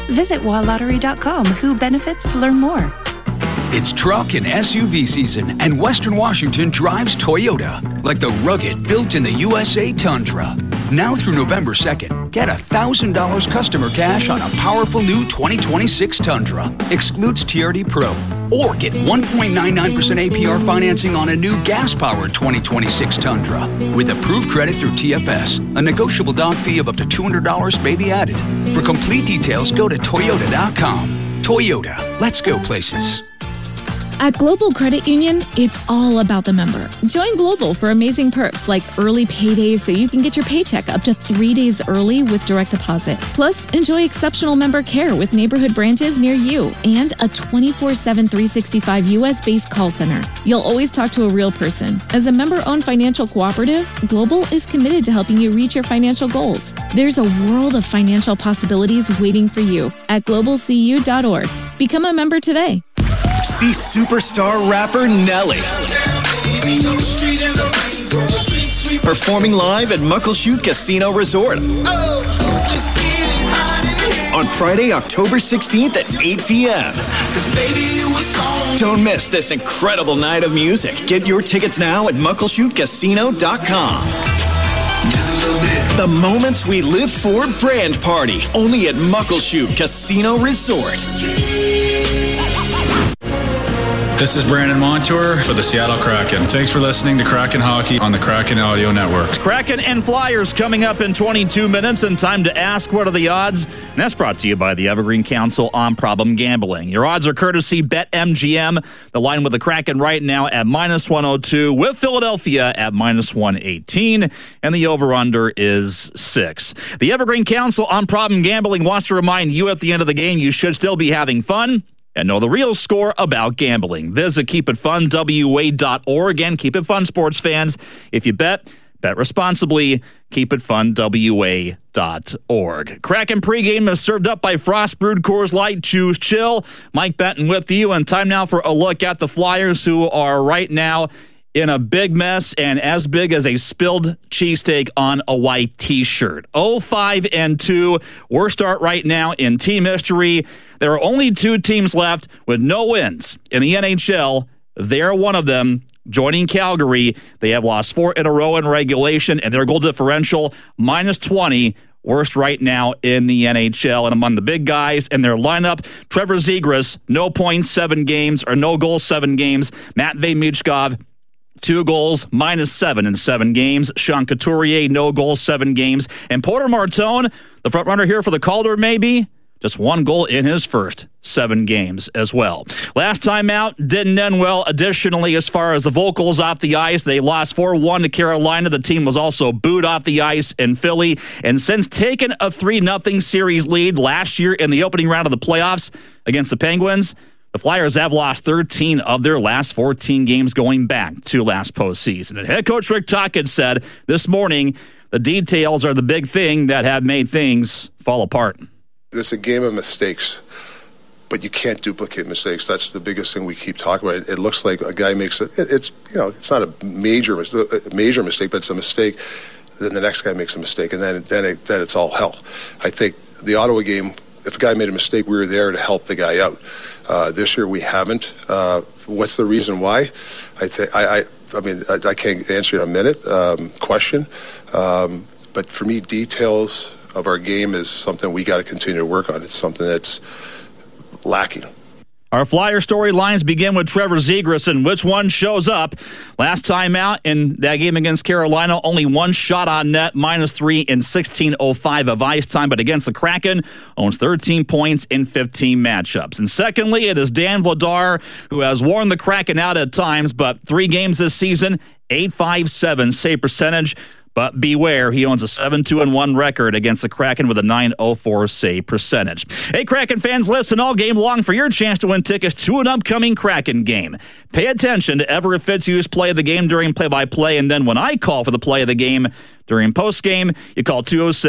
Visit WaLottery.com. Who benefits to learn more. It's truck and SUV season, and Western Washington drives Toyota, like the rugged, built-in-the USA Tundra. Now through November 2nd, get $1,000 customer cash on a powerful new 2026 Tundra. Excludes TRD Pro. Or get 1.99% APR financing on a new gas-powered 2026 Tundra. With approved credit through TFS, a negotiable down fee of up to $200 may be added. For complete details, go to Toyota.com. Toyota, let's go places. At Global Credit Union, it's all about the member. Join Global for amazing perks like early paydays so you can get your paycheck up to 3 days early with direct deposit. Plus, enjoy exceptional member care with neighborhood branches near you and a 24/7 365 US-based call center. You'll always talk to a real person. As a member-owned financial cooperative, Global is committed to helping you reach your financial goals. There's a world of financial possibilities waiting for you at globalcu.org. Become a member today. See superstar rapper Nelly performing live at Muckleshoot Casino Resort on Friday, October 16th at 8 p.m. Don't miss this incredible night of music. Get your tickets now at muckleshootcasino.com. The moments we live for brand party, only at Muckleshoot Casino Resort. This is Brandon Montour for the Seattle Kraken. Thanks for listening to Kraken Hockey on the Kraken Audio Network. Kraken and Flyers coming up in 22 minutes, and time to ask, what are the odds? And that's brought to you by the Evergreen Council on Problem Gambling. Your odds are courtesy BetMGM. The line with the Kraken right now at -102, with Philadelphia at -118, and the over-under is 6. The Evergreen Council on Problem Gambling wants to remind you at the end of the game you should still be having fun and know the real score about gambling. Visit KeepItFunWA.org. And keep it fun, sports fans. If you bet responsibly. KeepItFunWA.org. Kraken pregame is served up by Frost Brewed Coors Light. Choose chill. Mike Benton with you. And time now for a look at the Flyers, who are right now in a big mess, and as big as a spilled cheesesteak on a white T-shirt. 0-5-2. Worst start right now in team history. There are only 2 teams left with no wins in the NHL. They're one of them. Joining Calgary, they have lost 4 in a row in regulation, and their goal differential, -20. Worst right now in the NHL. And among the big guys in their lineup, Trevor Zegras, no points, 7 games, or no goals, 7 games. Matvei Michkov, 2 goals, -7 in 7 games. Sean Couturier, no goals, 7 games. And Porter Martone, the front runner here for the Calder, maybe, just 1 goal in his first 7 games as well. Last time out, didn't end well. Additionally, as far as the vocals off the ice, they lost 4-1 to Carolina. The team was also booed off the ice in Philly. And since taking a 3-0 series lead last year in the opening round of the playoffs against the Penguins, the Flyers have lost 13 of their last 14 games going back to last postseason. And head coach Rick Tocchet said this morning, the details are the big thing that have made things fall apart. It's a game of mistakes, but you can't duplicate mistakes. That's the biggest thing we keep talking about. It looks like a guy makes it's not a major mistake, but it's a mistake. Then the next guy makes a mistake, and then it's all hell. I think the Ottawa game, if a guy made a mistake, we were there to help the guy out. This year we haven't. What's the reason why? I can't answer in a minute. Question, but for me, details of our game is something we got to continue to work on. It's something that's lacking. Our Flyer storylines begin with Trevor Zegras, and which one shows up. Last time out in that game against Carolina, only 1 shot on net, -3 in 16:05 of ice time, but against the Kraken, owns 13 points in 15 matchups. And secondly, it is Dan Vladar, who has worn the Kraken out at times, but 3 games this season, .857 save percentage. But beware, he owns a 7-2-1 record against the Kraken with a .904 save percentage. Hey, Kraken fans, listen all game long for your chance to win tickets to an upcoming Kraken game. Pay attention to Everett Fitzhugh's play of the game during play-by-play, and then when I call for the play of the game during postgame, you call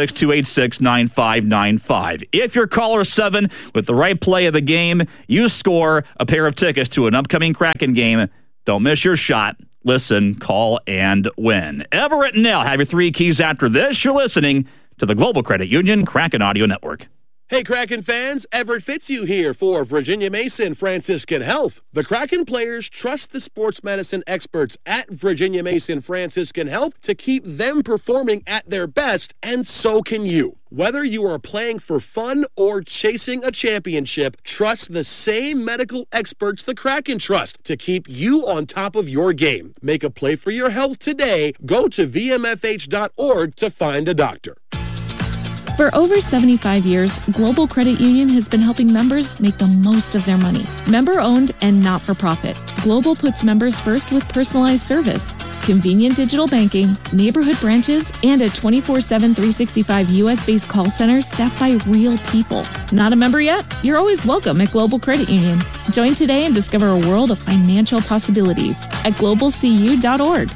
206-286-9595. If you're caller 7 with the right play of the game, you score a pair of tickets to an upcoming Kraken game. Don't miss your shot. Listen, call, and win. Everett and Nell have your 3 keys after this. You're listening to the Global Credit Union Kraken Audio Network. Hey, Kraken fans, Everett Fitzhugh here for Virginia Mason Franciscan Health. The Kraken players trust the sports medicine experts at Virginia Mason Franciscan Health to keep them performing at their best, and so can you. Whether you are playing for fun or chasing a championship, trust the same medical experts the Kraken trust to keep you on top of your game. Make a play for your health today. Go to vmfh.org to find a doctor. For over 75 years, Global Credit Union has been helping members make the most of their money. Member-owned and not-for-profit, Global puts members first with personalized service, convenient digital banking, neighborhood branches, and a 24/7, 365 U.S.-based call center staffed by real people. Not a member yet? You're always welcome at Global Credit Union. Join today and discover a world of financial possibilities at globalcu.org.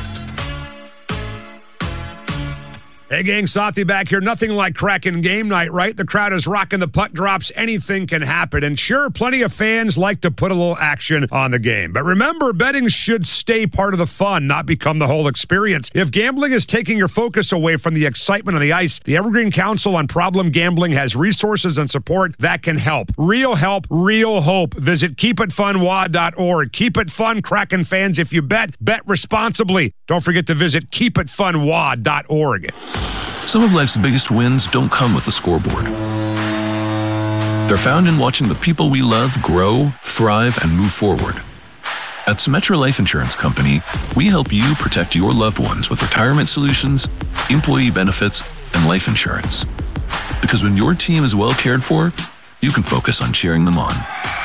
Hey, gang, Softy back here. Nothing like Kraken game night, right? The crowd is rocking the puck drops. Anything can happen. And sure, plenty of fans like to put a little action on the game. But remember, betting should stay part of the fun, not become the whole experience. If gambling is taking your focus away from the excitement on the ice, the Evergreen Council on Problem Gambling has resources and support that can help. Real help, real hope. Visit keepitfunwa.org. Keep it fun, Kraken fans. If you bet responsibly. Don't forget to visit keepitfunwa.org. Some of life's biggest wins don't come with a scoreboard. They're found in watching the people we love grow, thrive, and move forward. At Symetra Life Insurance Company, we help you protect your loved ones with retirement solutions, employee benefits, and life insurance. Because when your team is well cared for, you can focus on cheering them on.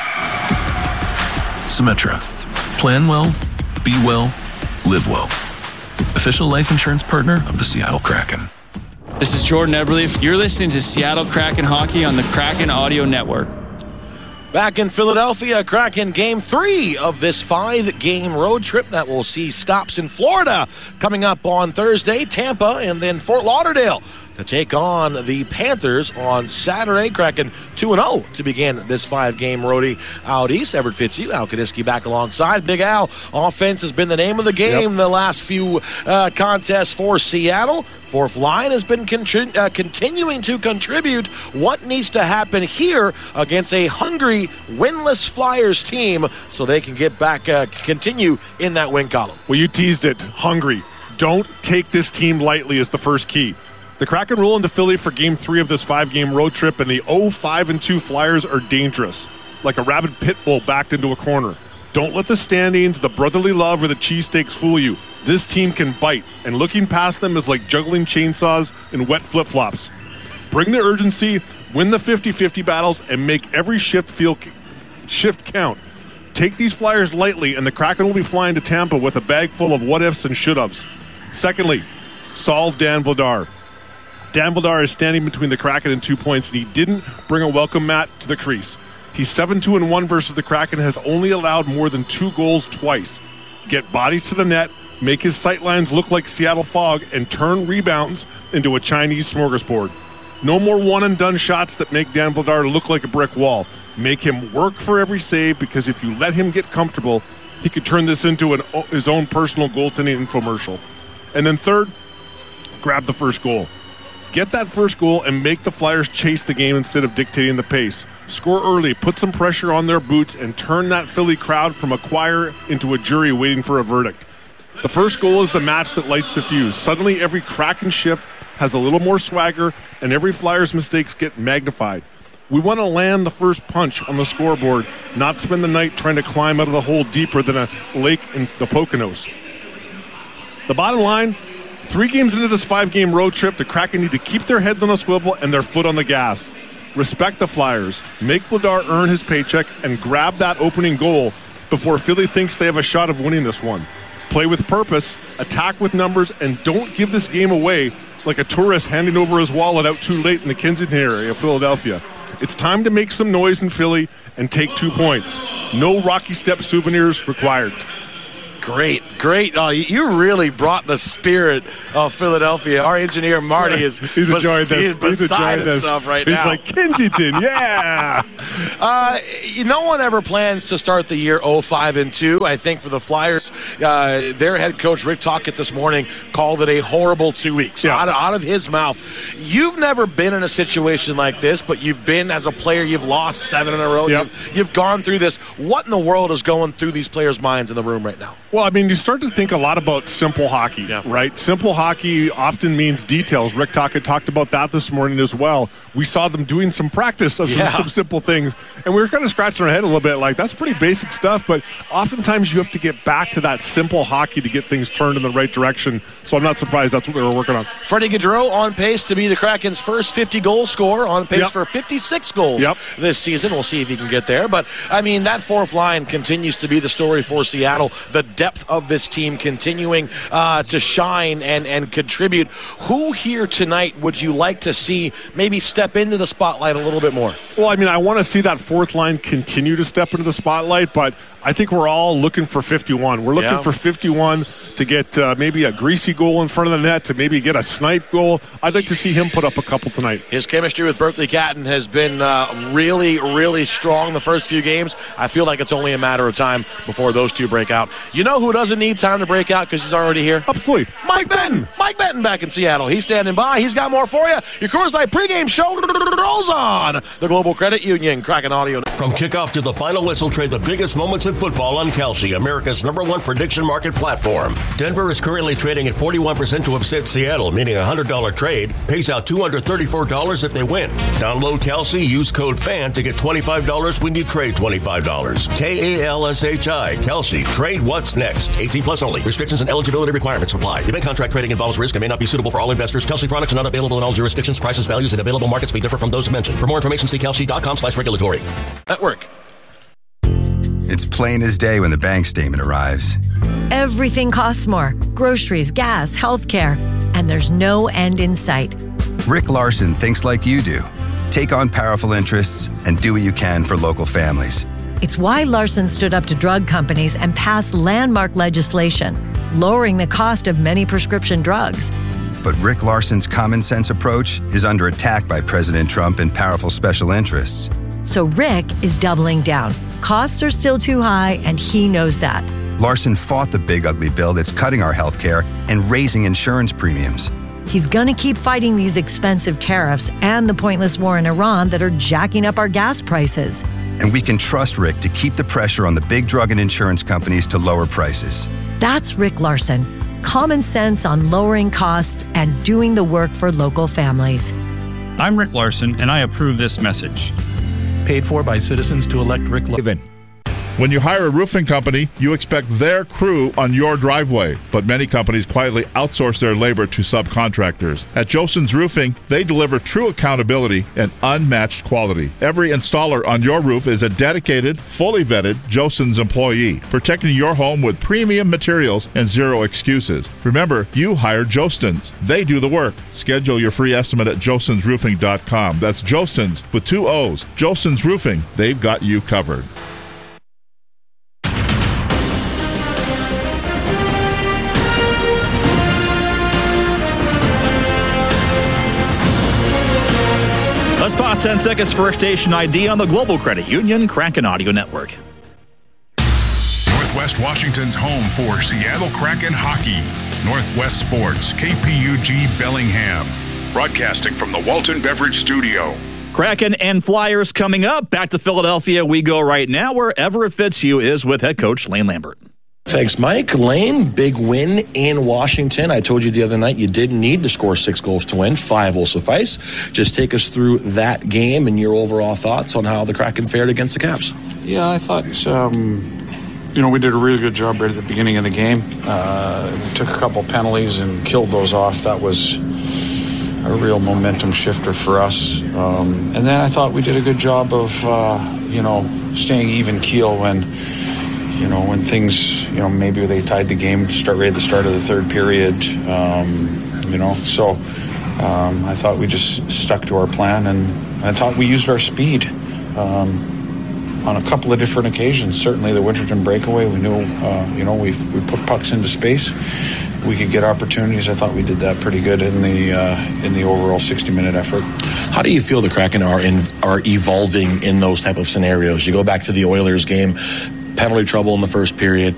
Symetra. Plan well, be well, live well. Official life insurance partner of the Seattle Kraken. This is Jordan Eberle. You're listening to Seattle Kraken Hockey on the Kraken Audio Network. Back in Philadelphia, Kraken Game 3 of this 5-game road trip that will see stops in Florida coming up on Thursday, Tampa, and then Fort Lauderdale to take on the Panthers on Saturday. Kraken 2-0 to begin this 5-game roadie out east. Everett Fitzhugh, Al Kadiski back alongside. Big Al, offense has been the name of the game the last few contests for Seattle. Fourth line has been continuing to contribute. What needs to happen here against a hungry, winless Flyers team so they can get back, continue in that win column? Well, you teased it. Hungry. Don't take this team lightly is the first key. The Kraken roll into Philly for Game 3 of this 5-game road trip, and the 0-5-2 Flyers are dangerous, like a rabid pit bull backed into a corner. Don't let the standings, the brotherly love, or the cheesesteaks fool you. This team can bite, and looking past them is like juggling chainsaws and wet flip-flops. Bring the urgency, win the 50-50 battles, and make every shift count. Take these Flyers lightly, and the Kraken will be flying to Tampa with a bag full of what-ifs and should-haves. Secondly, solve Dan Vladar. Dan Vladar is standing between the Kraken and 2 points, and he didn't bring a welcome mat to the crease. He's 7-2-1 versus the Kraken, has only allowed more than 2 goals twice. Get bodies to the net, make his sightlines look like Seattle fog, and turn rebounds into a Chinese smorgasbord. No more one-and-done shots that make Dan Vladar look like a brick wall. Make him work for every save, because if you let him get comfortable, he could turn this into his own personal goaltending infomercial. And then third, grab the first goal. Get that first goal and make the Flyers chase the game instead of dictating the pace. Score early, put some pressure on their boots, and turn that Philly crowd from a choir into a jury waiting for a verdict. The first goal is the match that lights the fuse. Suddenly every Kraken shift has a little more swagger, and every Flyers mistakes get magnified. We want to land the first punch on the scoreboard, not spend the night trying to climb out of the hole deeper than a lake in the Poconos. The bottom line, 3 games into this 5-game road trip, the Kraken need to keep their heads on a swivel and their foot on the gas. Respect the Flyers. Make Vladar earn his paycheck and grab that opening goal before Philly thinks they have a shot of winning this one. Play with purpose, attack with numbers, and don't give this game away like a tourist handing over his wallet out too late in the Kensington area of Philadelphia. It's time to make some noise in Philly and take 2 points. No Rocky Step souvenirs required. Great great. Oh, you really brought the spirit of Philadelphia. Our engineer, Marty, he's enjoying this. Beside himself right now. He's like, Kensington, yeah. No one ever plans to start the year 0-5-2. I think for the Flyers, their head coach, Rick Tocchet, this morning called it a horrible 2 weeks. Yeah. Out of his mouth. You've never been in a situation like this, but you've been, as a player, you've lost 7 in a row. Yep. You've gone through this. What in the world is going through these players' minds in the room right now? Well, I mean, you start to think a lot about simple hockey, right? Simple hockey often means details. Rick Tocchet talked about that this morning as well. We saw them doing some practice of some simple things, and we were kind of scratching our head a little bit like, that's pretty basic stuff, but oftentimes you have to get back to that simple hockey to get things turned in the right direction, so I'm not surprised that's what they were working on. Freddie Gaudreau on pace to be the Kraken's first 50-goal scorer, on pace for 56 goals this season. We'll see if he can get there, but, I mean, that fourth line continues to be the story for Seattle. The depth of this team continuing to shine and contribute. Who here tonight would you like to see maybe step into the spotlight a little bit more? Well, I mean, I want to see that fourth line continue to step into the spotlight, but I think we're all looking for 51. We're looking for 51 to get maybe a greasy goal in front of the net, to maybe get a snipe goal. I'd like to see him put up a couple tonight. His chemistry with Berkeley Catton has been really, really strong the first few games. I feel like it's only a matter of time before those two break out. You know who doesn't need time to break out because he's already here? Absolutely. Mike Benton. Mike Benton back in Seattle. He's standing by. He's got more for you. Your Coors Light pregame show rolls on. The Global Credit Union, Kraken Audio. From kickoff to the final whistle, trade the biggest moments in football on Kalshi, America's #1 prediction market platform. Denver is currently trading at 41% to upset Seattle, meaning a $100 trade pays out $234 if they win. Download Kalshi, use code FAN to get $25 when you trade $25. Kalshi. Kalshi. Trade what's next. 18 plus only. Restrictions and eligibility requirements apply. Event contract trading involves risk and may not be suitable for all investors. Kalshi products are not available in all jurisdictions. Prices, values, and available markets may differ from those mentioned. For more information, see kalshi.com/regulatory. Network. It's plain as day when the bank statement arrives. Everything costs more. Groceries, gas, healthcare, and there's no end in sight. Rick Larson thinks like you do. Take on powerful interests and do what you can for local families. It's why Larson stood up to drug companies and passed landmark legislation, lowering the cost of many prescription drugs. But Rick Larson's common sense approach is under attack by President Trump and powerful special interests. So Rick is doubling down. Costs are still too high, and he knows that. Larson fought the big ugly bill that's cutting our health care and raising insurance premiums. He's going to keep fighting these expensive tariffs and the pointless war in Iran that are jacking up our gas prices. And we can trust Rick to keep the pressure on the big drug and insurance companies to lower prices. That's Rick Larson. Common sense on lowering costs and doing the work for local families. I'm Rick Larson, and I approve this message. Paid for by citizens to elect Rick Larson. When you hire a roofing company, you expect their crew on your driveway, but many companies quietly outsource their labor to subcontractors. At Josens Roofing, they deliver true accountability and unmatched quality. Every installer on your roof is a dedicated, fully vetted Josens employee, protecting your home with premium materials and zero excuses. Remember, you hired Jostens. They do the work. Schedule your free estimate at jostensroofing.com. That's Jostens with 2 O's. Jostens Roofing, they've got you covered. Let's pause 10 seconds for station ID on the Global Credit Union Kraken Audio Network. Northwest Washington's home for Seattle Kraken hockey. Northwest Sports, KPUG Bellingham. Broadcasting from the Walton Beverage Studio. Kraken and Flyers coming up. Back to Philadelphia we go right now. Wherever it fits you is with head coach Lane Lambert. Thanks, Mike. Lane, big win in Washington. I told you the other night you didn't need to score 6 goals to win. 5 will suffice. Just take us through that game and your overall thoughts on how the Kraken fared against the Caps. Yeah, I thought, we did a really good job right at the beginning of the game. We took a couple penalties and killed those off. That was a real momentum shifter for us. And then I thought we did a good job of, staying even keel when things, maybe they tied the game right at the start of the third period, I thought we just stuck to our plan, and I thought we used our speed. on a couple of different occasions. Certainly the Winterton breakaway, we knew, we put pucks into space. We could get opportunities. I thought we did that pretty good in the overall 60-minute effort. How do you feel the Kraken are evolving in those type of scenarios? You go back to the Oilers game, penalty trouble in the first period,